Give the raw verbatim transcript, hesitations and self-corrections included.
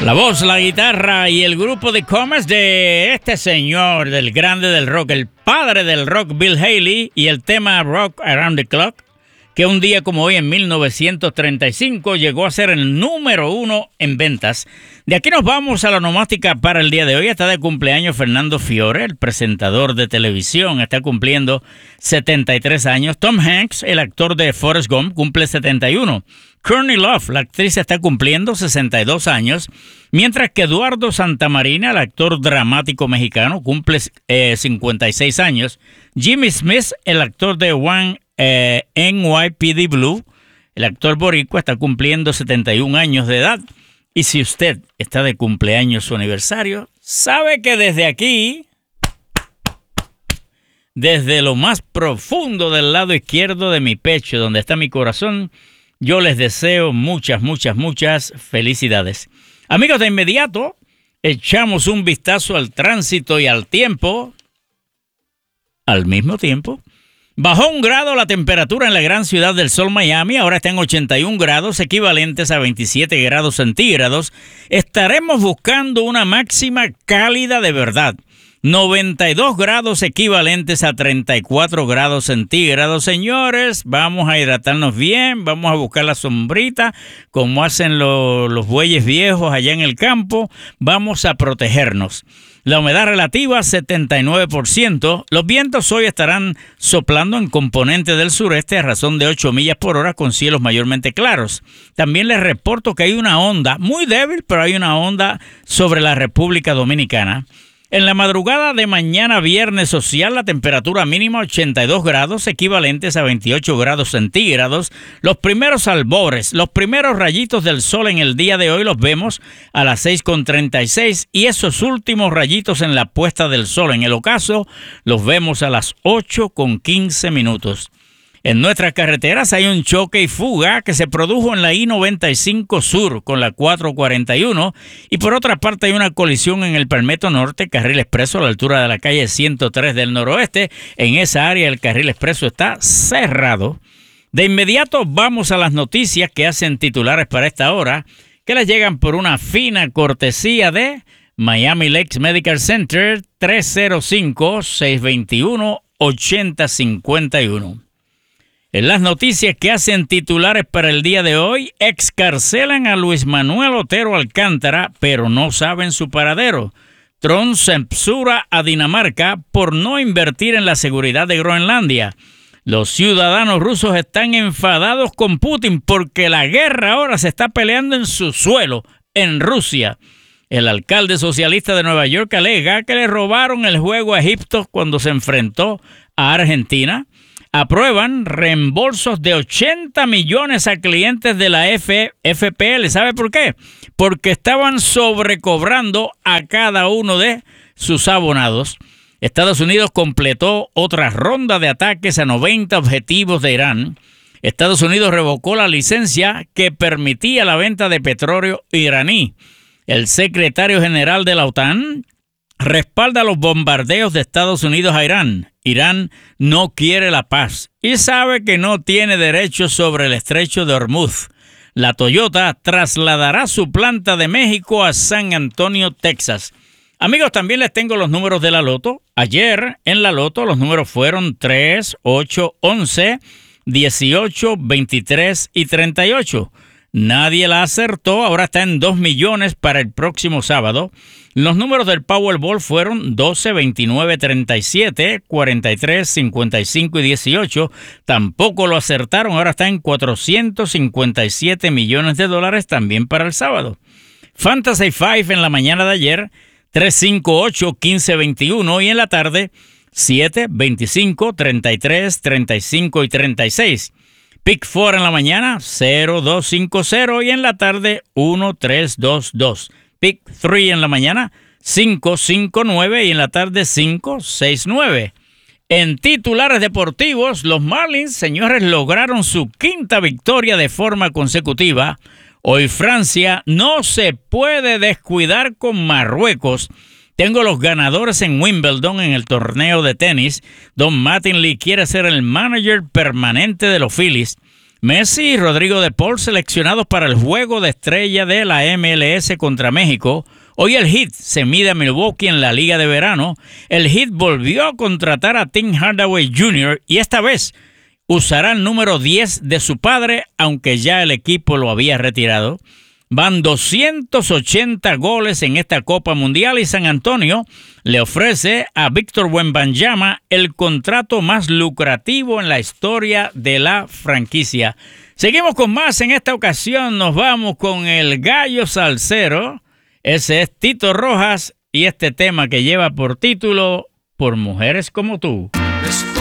La voz, la guitarra y el grupo de Commerce de este señor, del grande del rock, el padre del rock, Bill Haley, y el tema Rock Around the Clock, que un día como hoy en mil novecientos treinta y cinco llegó a ser el número uno en ventas. De aquí nos vamos a la onomástica para el día de hoy. Está de cumpleaños Fernando Fiore, el presentador de televisión, está cumpliendo setenta y tres años. Tom Hanks, el actor de Forrest Gump, cumple setenta y uno. Courtney Love, la actriz, está cumpliendo sesenta y dos años, mientras que Eduardo Santamarina, el actor dramático mexicano, cumple eh, cincuenta y seis años. Jimmy Smith, el actor de One Eh, N Y P D Blue, el actor boricua, está cumpliendo setenta y un años de edad. Y si usted está de cumpleaños su aniversario, sabe que desde aquí, desde lo más profundo del lado izquierdo de mi pecho, donde está mi corazón, yo les deseo muchas, muchas, muchas felicidades. Amigos, de inmediato echamos un vistazo al tránsito y al tiempo. Al mismo tiempo, bajó un grado la temperatura en la gran ciudad del sol, Miami. Ahora está en ochenta y un grados, equivalentes a veintisiete grados centígrados. Estaremos buscando una máxima cálida de verdad. noventa y dos grados, equivalentes a treinta y cuatro grados centígrados. Señores, vamos a hidratarnos bien, vamos a buscar la sombrita, como hacen lo, los bueyes viejos allá en el campo. Vamos a protegernos. La humedad relativa, setenta y nueve por ciento. Los vientos hoy estarán soplando en componente del sureste a razón de ocho millas por hora con cielos mayormente claros. También les reporto que hay una onda, muy débil, pero hay una onda sobre la República Dominicana. En la madrugada de mañana viernes social, la temperatura mínima ochenta y dos grados, equivalentes a veintiocho grados centígrados. Los primeros albores, los primeros rayitos del sol en el día de hoy los vemos a las seis con treinta y seis y esos últimos rayitos en la puesta del sol en el ocaso los vemos a las ocho con quince minutos. En nuestras carreteras hay un choque y fuga que se produjo en la I noventa y cinco Sur con la cuatro cuarenta y uno y por otra parte hay una colisión en el Palmetto Norte, carril expreso a la altura de la calle ciento tres del noroeste. En esa área el carril expreso está cerrado. De inmediato vamos a las noticias que hacen titulares para esta hora, que les llegan por una fina cortesía de Miami Lakes Medical Center, tres cero cinco, seis dos uno, ocho cero cinco uno. En las noticias que hacen titulares para el día de hoy, excarcelan a Luis Manuel Otero Alcántara, pero no saben su paradero. Trump censura a Dinamarca por no invertir en la seguridad de Groenlandia. Los ciudadanos rusos están enfadados con Putin porque la guerra ahora se está peleando en su suelo, en Rusia. El alcalde socialista de Nueva York alega que le robaron el juego a Egipto cuando se enfrentó a Argentina. Aprueban reembolsos de ochenta millones a clientes de la F P L. ¿Sabe por qué? Porque estaban sobrecobrando a cada uno de sus abonados. Estados Unidos completó otra ronda de ataques a noventa objetivos de Irán. Estados Unidos revocó la licencia que permitía la venta de petróleo iraní. El secretario general de la OTAN respalda los bombardeos de Estados Unidos a Irán. Irán no quiere la paz y sabe que no tiene derecho sobre el estrecho de Hormuz. La Toyota trasladará su planta de México a San Antonio, Texas. Amigos, también les tengo los números de la Loto. Ayer en la Loto los números fueron tres, ocho, once, dieciocho, veintitrés y treinta y ocho. Nadie la acertó, ahora está en dos millones para el próximo sábado. Los números del Powerball fueron doce, veintinueve, treinta y siete, cuarenta y tres, cincuenta y cinco y dieciocho. Tampoco lo acertaron, ahora está en cuatrocientos cincuenta y siete millones de dólares también para el sábado. Fantasy cinco en la mañana de ayer, tres, cinco, ocho, quince, veintiuno y en la tarde, siete, veinticinco, treinta y tres, treinta y cinco y treinta y seis. Pick cuatro en la mañana, cero, dos, cinco, cero y en la tarde, uno, tres, dos, dos. Pick tres en la mañana, cinco, cinco, nueve y en la tarde, cinco, seis, nueve. En titulares deportivos, los Marlins, señores, lograron su quinta victoria de forma consecutiva. Hoy Francia no se puede descuidar con Marruecos. Tengo los ganadores en Wimbledon en el torneo de tenis. Don Mattingly quiere ser el manager permanente de los Phillies. Messi y Rodrigo de Paul seleccionados para el juego de estrella de la M L S contra México. Hoy el Heat se mide a Milwaukee en la Liga de Verano. El Heat volvió a contratar a Tim Hardaway junior y esta vez usará el número diez de su padre, aunque ya el equipo lo había retirado. Van doscientos ochenta goles en esta Copa Mundial y San Antonio le ofrece a Víctor Wembanyama el contrato más lucrativo en la historia de la franquicia. Seguimos con más. En esta ocasión nos vamos con el gallo salsero. Ese es Tito Rojas y este tema que lleva por título Por Mujeres Como Tú.